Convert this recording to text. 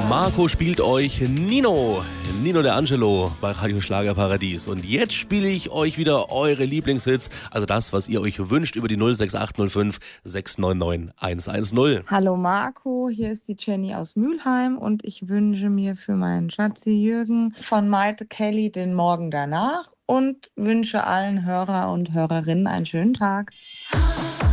Marco spielt euch Nino De Angelo bei Radio Schlagerparadies. Und jetzt spiele ich euch wieder eure Lieblingshits, also das, was ihr euch wünscht, über die 06805 699 110. Hallo Marco, hier ist die Jenny aus Mülheim und ich wünsche mir für meinen Schatzi Jürgen von Maite Kelly den Morgen danach und wünsche allen Hörer und Hörerinnen einen schönen Tag.